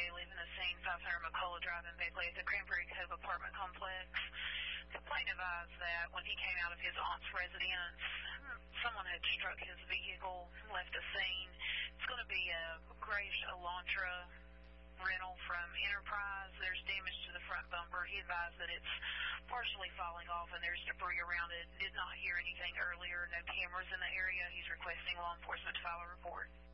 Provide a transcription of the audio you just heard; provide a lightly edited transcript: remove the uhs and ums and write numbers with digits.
leaving the scene, 500 McCullough Drive in Beckley at the Cranberry Cove apartment complex. Complaint advised that when he came out of his aunt's residence, someone had struck his vehicle, left the scene. It's going to be a Graves Elantra rental from Enterprise. There's damage to the front bumper. He advised that it's partially falling off and there's debris around it. Did not hear anything earlier. No cameras in the area. He's requesting law enforcement to file a report.